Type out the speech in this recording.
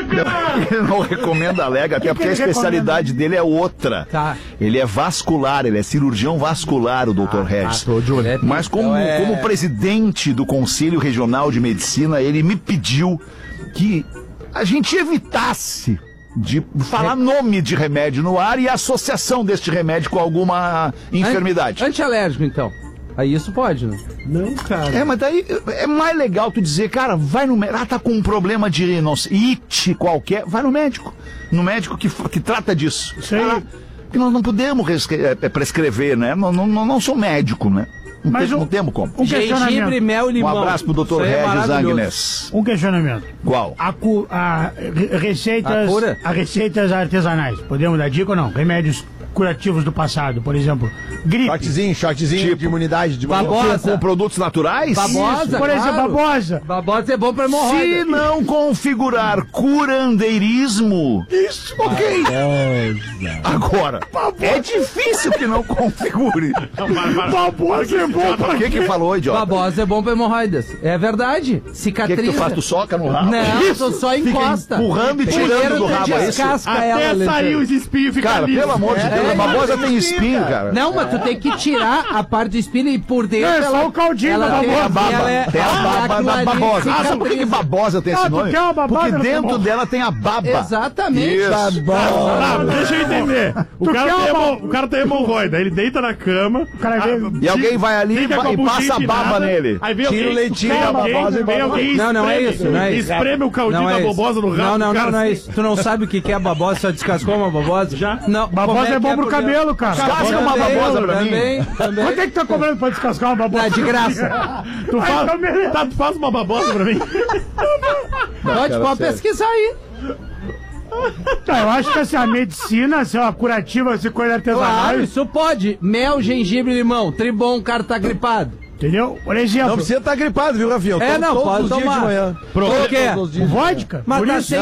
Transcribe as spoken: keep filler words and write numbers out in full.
Ele não recomenda Alega, até porque a especialidade dele é outra. Tá. Ele é vascular, ele é cirurgião vascular, o doutor Ah, Regis. tá, tô de olho. Mas como, É... como presidente do Conselho Regional de Medicina, ele me pediu que a gente evitasse de falar nome de remédio no ar e a associação deste remédio com alguma enfermidade. Antialérgico, então. Aí isso pode, né? Não, cara. É, mas daí é mais legal tu dizer, cara, vai no médico. Ah, tá com um problema de não sei, it qualquer, vai no médico. No médico que, que trata disso. Sim. Ah, que nós não podemos prescrever, né? Não, não, não sou médico, né? Não, mas tem, um, não temos como. Um Gengibre, mel e limão. Um abraço pro doutor Isso aí é Regis maravilhoso. Agnes. Um questionamento. Qual? A, cu, a re- receitas, A cura? a receitas artesanais. Podemos dar dica ou não? Remédios curativos do passado, por exemplo, gripe. Shotzinho, shotzinho Tipo, de imunidade. De babosa. Com, com produtos naturais? Babosa, Isso, por exemplo, claro. babosa. Babosa é bom pra Se hemorroida. não configurar curandeirismo, isso, ok. Agora, é difícil que não configure. Babosa é bom O que que falou, idiota? Babosa é bom pra hemorroidas. É verdade. O que Cicatriza. que tu faz? Tu soca no rabo? Não, tu só encosta. empurrando e tirando Primeiro do tu rabo, é isso? descasca ela, Até sair Alexandre. os espinhos e ficar Cara, liso. pelo amor de Deus, É, a babosa é, tem espinho, cara. Não, mas tu tem que tirar a parte do espinho e por dentro. Não, é só ela, o caldinho ela da tem babosa. a Baba, ela é- tem a baba aquilo da ali babosa. Ah, sabe por que que cicatriza. babosa tem Ah, esse tu nome? quer uma babosa Porque no dentro pulmão? dela tem a baba. Exatamente. Isso. Ah, deixa eu entender. O Tu cara, quer tem uma... hemo- o cara tem hemorroida, ele deita na cama. O cara vem... E alguém vai ali e, fica com vai- a e bundinha passa a baba empinada, nele. Aí vem Tira alguém, o leitinho vem da alguém, babosa e vem bota- alguém Não, não é espreme- isso, não é isso. Espreme o caldinho Não é da isso. babosa no rabo. Não, não, do cara, não, não é assim. isso. Tu não sabe o que que é babosa, só descascou uma babosa? Já? Não. Babosa Como é bom que pro por cabelo, cara. Descasca uma Também, babosa pra mim. Também, também. Quanto é que tá cobrando pra descascar uma babosa? Tá de graça. Tu faz, então beleza. tá, tu faz uma babosa pra mim? Pode, cara, pode sério. pesquisar aí. Tá, eu acho que assim, a medicina, assim, uma curativa, assim, coisa artesanal, Claro, isso pode. Mel, gengibre e limão. Tribom, o cara tá gripado. entendeu? Por exemplo, Não precisa estar gripado, viu, Rafinha? Eu É, tomo não, todos pode os dias tomar. de manhã. Por quê? Todos os dias. vodka. Mas por tá isso, sem